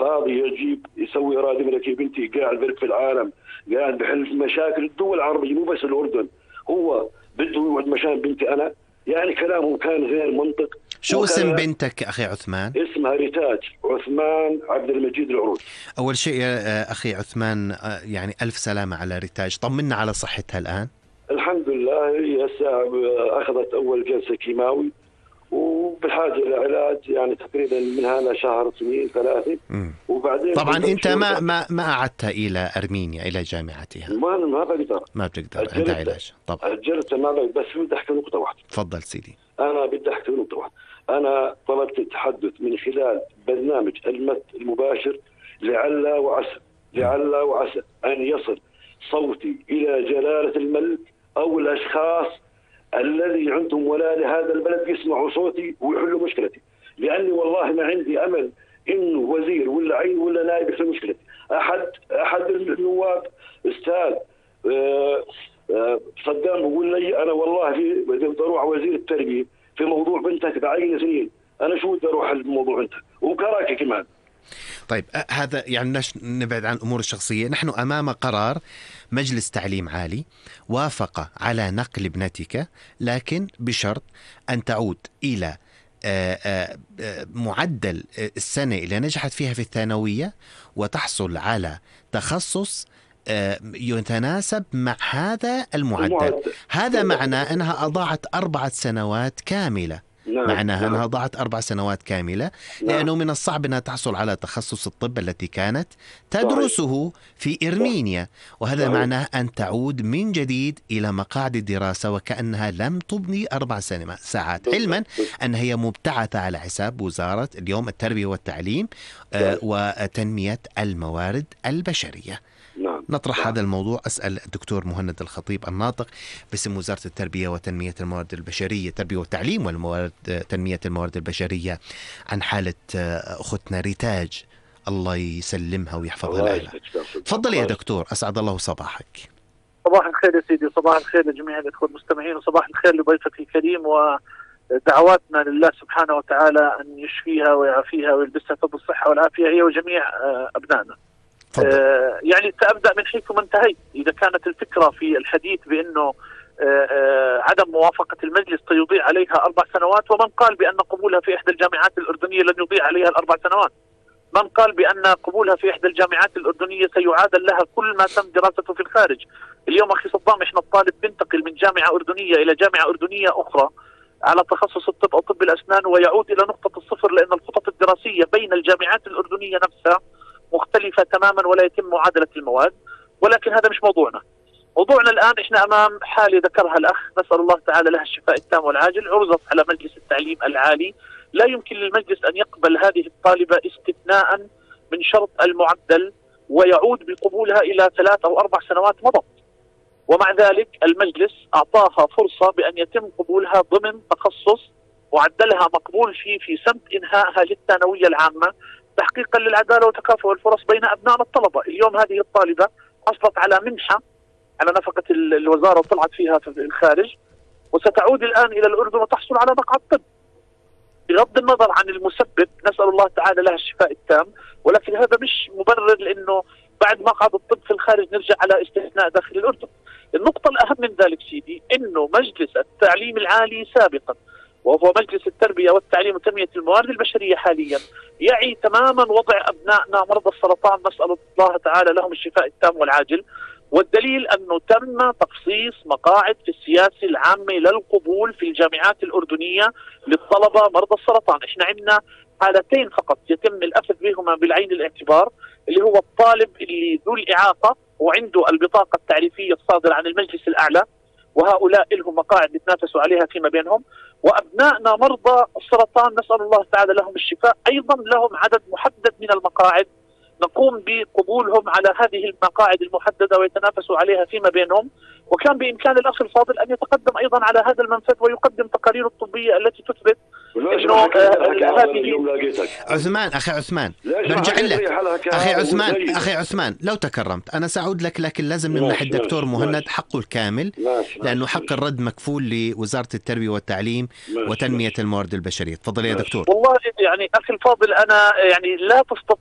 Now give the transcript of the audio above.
فاضي يجيب يسوي إرادة ملكية. بنتي قاعد في العالم، قاعد بحل مشاكل الدول العربية مو بس الأردن، هو بده يقعد مشان بنتي أنا. يعني كلامه كان غير منطق. شو اسم بنتك أخي عثمان؟ اسمها ريتاج عثمان عبد المجيد العروج. أول شيء يا أخي عثمان، يعني ألف سلامة على ريتاج. طمنا على صحتها الآن. الحمد لله، هي أخذت أول جلسة كيماوي وبالحاجة لعلاج، يعني تقريبا من هذا شهر 2-3. وبعدين طبعا أنت ما أعدتها إلى أرمينيا إلى جامعتها. ما بقدر. أنت علاج. طبعا أجلت، ما بقدر. بس بدي أحكي نقطة واحدة. تفضل سيدي. أنا بدي أحكي نقطة واحدة. أنا طلبت التحدث من خلال برنامج المت المباشر لعل وعسى أن يصل صوتي إلى جلالة الملك أو الأشخاص الذي عندهم ولاء لهذا البلد يسمعوا صوتي ويحلوا مشكلتي. لأني والله ما عندي أمل إنه وزير ولا عين ولا نائب يحل مشكلتي. أحد النواب أستاذ صدام بقول لي أنا والله بدي أروح وزير التربية في موضوع بنتك بعين سنين. أنا شو بدي أروح الموضوع بنتك وكراكي كمان. طيب هذا يعني نبعد عن الأمور الشخصية. نحن أمام قرار مجلس تعليم عالي وافق على نقل ابنتك، لكن بشرط أن تعود إلى معدل السنة اللي نجحت فيها في الثانوية وتحصل على تخصص يتناسب مع هذا المعدل. هذا معناه أنها أضاعت 4 سنوات كاملة. معناها أنها ضاعت 4 سنوات كاملة، لأنه من الصعب أنها تحصل على تخصص الطب التي كانت تدرسه في إرمينيا، وهذا معناه أن تعود من جديد إلى مقاعد الدراسة وكأنها لم تبني 4 ساعات، علما أن هي مبتعثة على حساب وزارة اليوم التربية والتعليم وتنمية الموارد البشرية. نطرح هذا الموضوع. أسأل الدكتور مهند الخطيب الناطق باسم وزارة التربية وتنمية الموارد البشرية، التربية والتعليم تنمية الموارد البشرية، عن حالة أختنا ريتاج، الله يسلمها ويحفظها لنا. تفضل يا دكتور، أسعد الله صباحك. صباح الخير يا سيدي، صباح الخير لجميع الأخوة المستمعين، وصباح الخير لضيفك الكريم، ودعواتنا لله سبحانه وتعالى أن يشفيها ويعافيها ويلبسها ثوب الصحة والعافية هي وجميع أبنائنا. يعني سأبدأ من حيث ما انتهيت. إذا كانت الفكرة في الحديث بأنه عدم موافقة المجلس سيضيع عليها 4 سنوات، ومن قال بأن قبولها في إحدى الجامعات الأردنية لن يضيع عليها 4 سنوات؟ من قال بأن قبولها في إحدى الجامعات الأردنية سيعادل لها كل ما تم دراسته في الخارج؟ اليوم أخي صدام، إحنا الطالب بينتقل من جامعة أردنية إلى جامعة أردنية أخرى على تخصص الطب أو طب الأسنان ويعود إلى نقطة الصفر، لأن الخطط الدراسية بين الجامعات الأردنية نفسها مختلفة تماما ولا يتم معادلة المواد. ولكن هذا مش موضوعنا. موضوعنا الآن إحنا أمام حالة ذكرها الأخ، نسأل الله تعالى لها الشفاء التام والعاجل، عرضت على مجلس التعليم العالي. لا يمكن للمجلس أن يقبل هذه الطالبة استثناء من شرط المعدل ويعود بقبولها إلى 3 أو 4 سنوات مضت، ومع ذلك المجلس أعطاها فرصة بأن يتم قبولها ضمن تخصص معدلها مقبول فيه في سنة إنهائها للثانوية العامة، تحقيقا للعدالة وتكافؤ الفرص بين أبناء الطلبة. اليوم هذه الطالبة حصلت على منحة على نفقة الوزارة وطلعت فيها في الخارج، وستعود الآن إلى الأردن وتحصل على مقعد طب. بغض النظر عن المسبب، نسأل الله تعالى لها الشفاء التام، ولكن هذا مش مبرر لأنه بعد مقعد الطب في الخارج نرجع على استثناء داخل الأردن. النقطة الأهم من ذلك سيدي إنه مجلس التعليم العالي سابقا، وهو مجلس التربية والتعليم وتنمية الموارد البشرية حاليا، يعي تماما وضع أبنائنا مرضى السرطان، نسأل الله تعالى لهم الشفاء التام والعاجل. والدليل أنه تم تخصيص مقاعد في السياسة العامة للقبول في الجامعات الأردنية للطلبة مرضى السرطان. إحنا عندنا حالتين فقط يتم الأخذ بهما بالعين الاعتبار، اللي هو الطالب اللي ذو الإعاقة وعنده البطاقة التعريفية الصادرة عن المجلس الأعلى، وهؤلاء لهم مقاعد يتنافسوا عليها فيما بينهم. وأبنائنا مرضى السرطان نسأل الله تعالى لهم الشفاء، أيضا لهم عدد محدد من المقاعد نقوم بقبولهم على هذه المقاعد المحددة ويتنافسوا عليها فيما بينهم. وكان بإمكان الأخ الفاضل أن يتقدم أيضا على هذا المنفذ ويقدم تقارير الطبية التي تثبت إنه عثمان، أخي عثمان برجع لك. أخي عثمان لو تكرمت أنا سأعود لك، لكن لازم نمنح الدكتور مهند حقه الكامل، لأنه حق الرد مكفول لوزارة التربية والتعليم وتنمية الموارد البشرية. تفضل يا دكتور. والله يعني أخي الفاضل، أنا يعني لا تستطيع